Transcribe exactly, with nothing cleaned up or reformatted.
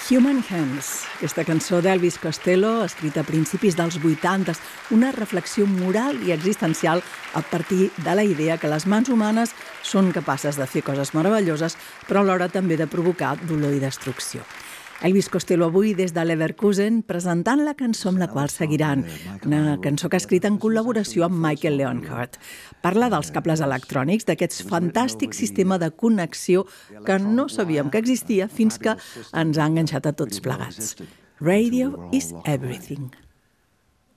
Human Hands, aquesta cançó d'Elvis Costello, escrita a principis dels vuitanta, una reflexió moral i existencial a partir de la idea que les mans humanes són capaces de fer coses meravelloses, però alhora també de provocar dolor i destrucció. Elvis Costello avui des de Leverkusen presentant la cançó amb la qual seguiran, una cançó que ha escrit en col·laboració amb Michael Leonhardt. Parla dels cables electrònics, d'aquest fantàstic sistema de connexió que no sabíem que existia fins que ens ha enganxat a tots plegats. Radio is everything.